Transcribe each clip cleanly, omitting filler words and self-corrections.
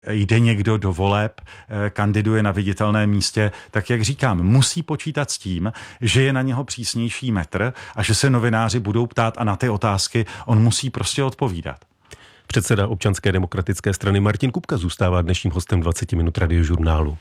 jde někdo do voleb, kandiduje na viditelném místě, tak jak říkám, musí počítat s tím, že je na něho přísnější metr a že se novináři budou ptát a na ty otázky on musí prostě odpovídat. Předseda Občanské demokratické strany Martin Kupka zůstává dnešním hostem 20 minut Radiožurnálu.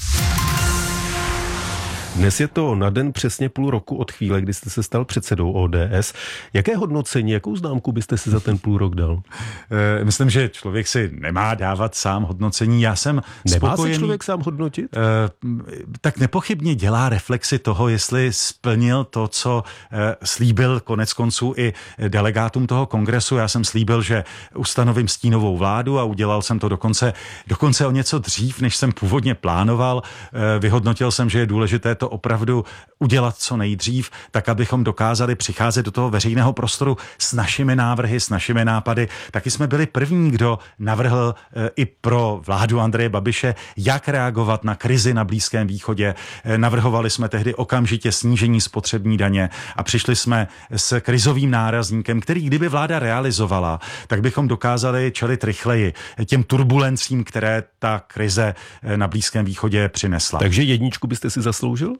Dnes je to na den přesně půl roku od chvíle, kdy jste se stal předsedou ODS. Jaké hodnocení, jakou známku byste si za ten půl rok dal? Myslím, že člověk si nemá dávat sám hodnocení. Já jsem spokojený. Nemá si člověk sám hodnotit? Tak nepochybně dělá reflexi toho, jestli splnil to, co slíbil konec konců i delegátům toho kongresu. Já jsem slíbil, že ustanovím stínovou vládu a udělal jsem to dokonce o něco dřív, než jsem původně plánoval. Vyhodnotil jsem, že je důležité to opravdu udělat co nejdřív, tak abychom dokázali přicházet do toho veřejného prostoru s našimi návrhy, s našimi nápady. Taky jsme byli první, kdo navrhl i pro vládu Andreje Babiše, jak reagovat na krizi na Blízkém východě. Navrhovali jsme tehdy okamžitě snížení spotřební daně a přišli jsme s krizovým nárazníkem, který kdyby vláda realizovala, tak bychom dokázali čelit rychleji těm turbulencím, které ta krize na Blízkém východě přinesla. Takže jedničku byste si zasloužil?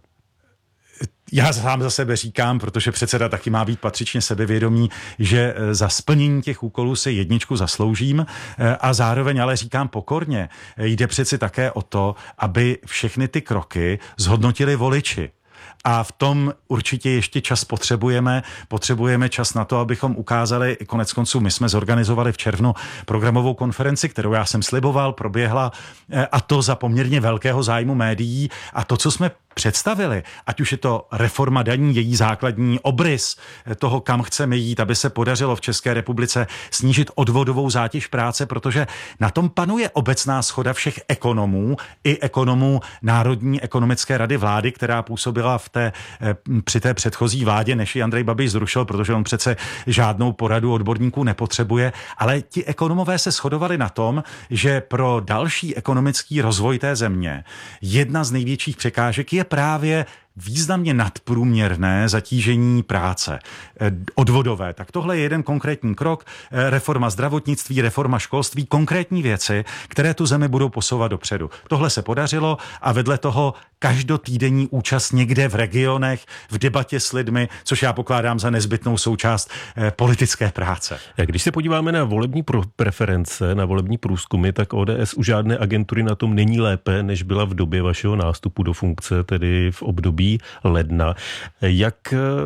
Já sám za sebe říkám, protože předseda taky má být patřičně sebevědomý, že za splnění těch úkolů se jedničku zasloužím a zároveň ale říkám pokorně, jde přeci také o to, aby všechny ty kroky zhodnotili voliči. A v tom určitě ještě čas potřebujeme čas na to, abychom ukázali, konec konců my jsme zorganizovali v červnu programovou konferenci, kterou já jsem sliboval, proběhla a to za poměrně velkého zájmu médií a to, co jsme představili, ať už je to reforma daní, její základní obrys toho, kam chceme jít, aby se podařilo v České republice snížit odvodovou zátěž práce, protože na tom panuje obecná shoda všech ekonomů i ekonomů Národní ekonomické rady vlády, která působila při té předchozí vládě, než ji Andrej Babiš zrušil, protože on přece žádnou poradu odborníků nepotřebuje, ale ti ekonomové se shodovali na tom, že pro další ekonomický rozvoj té země jedna z největších překážek je právě významně nadprůměrné zatížení práce odvodové. Tak tohle je jeden konkrétní krok, reforma zdravotnictví, reforma školství, konkrétní věci, které tu zemi budou posouvat dopředu. Tohle se podařilo a vedle toho každotýdenní účast někde v regionech, v debatě s lidmi, což já pokládám za nezbytnou součást politické práce. Když se podíváme na volební preference, na volební průzkumy, tak ODS u žádné agentury na tom není lépe, než byla v době vašeho nástupu do funkce, tedy v období ledna. Jak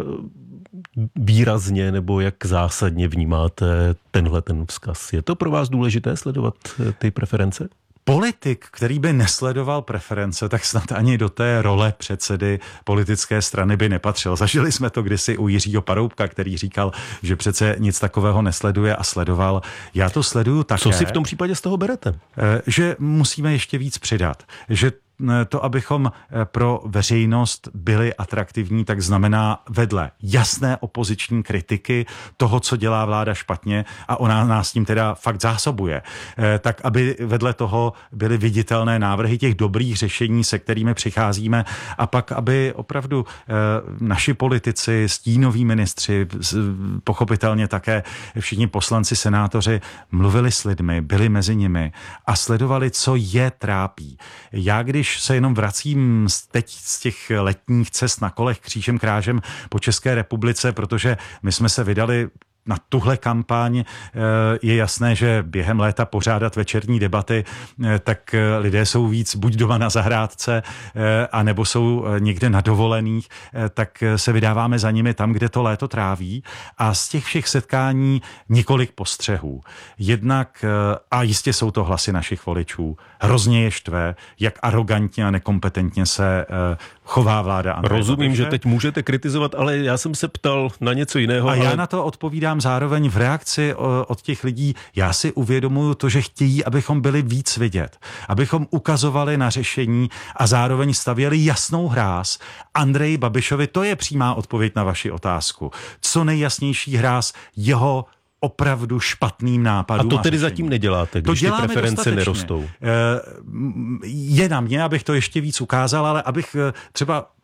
výrazně nebo jak zásadně vnímáte ten vzkaz? Je to pro vás důležité sledovat ty preference? Politik, který by nesledoval preference, tak snad ani do té role předsedy politické strany by nepatřil. Zažili jsme to kdysi u Jiřího Paroubka, který říkal, že přece nic takového nesleduje a sledoval. Já to sleduju také. Co si v tom případě z toho berete? Že musíme ještě víc přidat. Že to, abychom pro veřejnost byli atraktivní, tak znamená vedle jasné opoziční kritiky toho, co dělá vláda špatně a ona nás tím teda fakt zásobuje. Tak, aby vedle toho byly viditelné návrhy těch dobrých řešení, se kterými přicházíme a pak, aby opravdu naši politici, stínoví ministři, pochopitelně také všichni poslanci, senátoři mluvili s lidmi, byli mezi nimi a sledovali, co je trápí. Já když se jenom vracím teď z těch letních cest na kolech křížem krážem po České republice, protože my jsme se vydali na tuhle kampaň, je jasné, že během léta pořádat večerní debaty, tak lidé jsou víc buď doma na zahrádce, anebo jsou někde na dovolených, tak se vydáváme za nimi tam, kde to léto tráví a z těch všech setkání několik postřehů. Jednak, a jistě jsou to hlasy našich voličů, hrozně je štve, jak arogantně a nekompetentně se chová vláda Andreje Rozumím, Babiše. že teď můžete kritizovat, ale já jsem se ptal na něco jiného. A já na to odpovídám zároveň v reakci od těch lidí. Já si uvědomuju to, že chtějí, abychom byli víc vidět, abychom ukazovali na řešení a zároveň stavěli jasnou hráz Andreji Babišovi. To je přímá odpověď na vaši otázku. Co nejjasnější hráz jeho opravdu špatným nápadům. A to tedy zatím neděláte, když ty preference nerostou? Je na mě, abych to ještě víc ukázal, ale abych třeba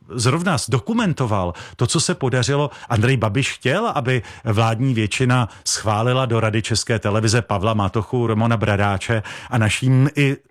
zrovna zdokumentoval to, co se podařilo. Andrej Babiš chtěl, aby vládní většina schválila do Rady České televize Pavla Matochu, Romana Bradáče a naším i